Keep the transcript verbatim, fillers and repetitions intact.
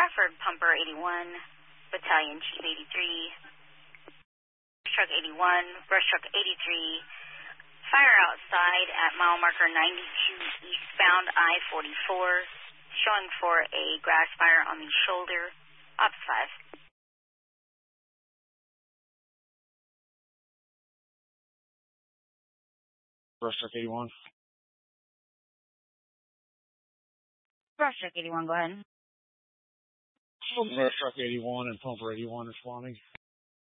Bradford, Pumper eighty-one, Battalion Chief eighty-three, Truck eighty-one, Brush Truck eighty-three, fire outside at mile marker ninety-two eastbound I forty-four, showing for a grass fire on the shoulder, Ops five. Brush Truck eighty-one. Brush Truck eighty-one, go ahead. Brush Truck eighty-one and Pumper eighty-one responding.